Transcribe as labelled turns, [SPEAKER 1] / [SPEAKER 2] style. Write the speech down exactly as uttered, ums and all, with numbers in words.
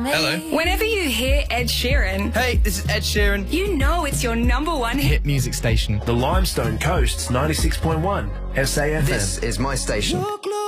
[SPEAKER 1] Hello.
[SPEAKER 2] Whenever you hear Ed Sheeran,
[SPEAKER 1] Hey, this is Ed Sheeran.
[SPEAKER 2] you know it's your number one hit.
[SPEAKER 1] Hit music station.
[SPEAKER 3] The Limestone Coast's ninety-six point one S A F M.
[SPEAKER 4] This is my station.